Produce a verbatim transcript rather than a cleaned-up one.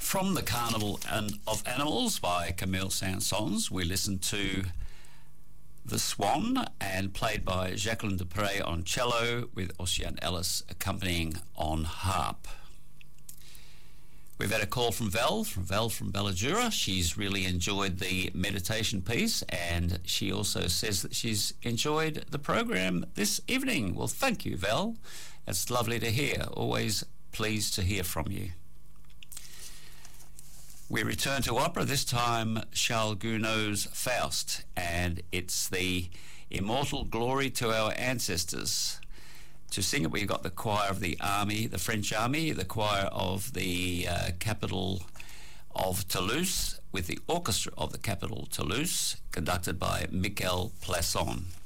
From the Carnival and of Animals by Camille Saint-Saëns, we listened to The Swan, and played by Jacqueline Dupre on cello with Ocean Ellis accompanying on harp. We've had a call from Val, from Val from Ballajura. She's really enjoyed the meditation piece, and she also says that she's enjoyed the program this evening. Well, thank you, Val. It's lovely to hear. Always pleased to hear from you. We return to opera, this time Charles Gounod's Faust, and it's the immortal glory to our ancestors. To sing it, we've got the choir of the army, the French army, the choir of the uh, capital of Toulouse, with the orchestra of the capital Toulouse, conducted by Michel Plasson.